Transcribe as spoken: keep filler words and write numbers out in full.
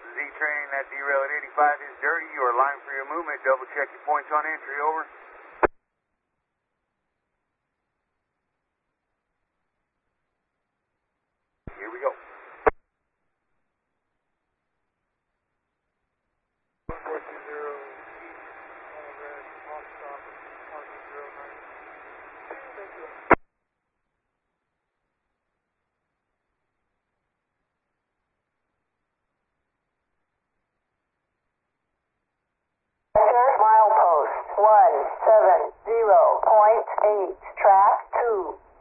Delta Z training, that derail at eighty-five is dirty. You are line for your movement. Double check your points on entry, over. Here we go. four two zero east, on a red, off stop, R Z zero nine. Thank you. Milepost one seven zero point eight, track two.